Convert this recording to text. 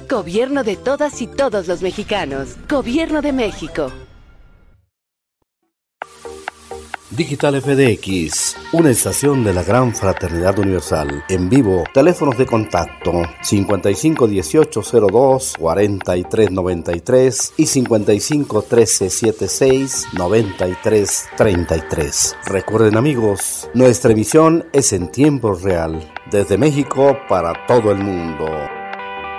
Gobierno de todas y todos los mexicanos. Gobierno de México. Digital FDX, una estación de la Gran Fraternidad Universal. En vivo, teléfonos de contacto 551802-4393 y 551376-9333. Recuerden, amigos, nuestra emisión es en tiempo real, desde México para todo el mundo.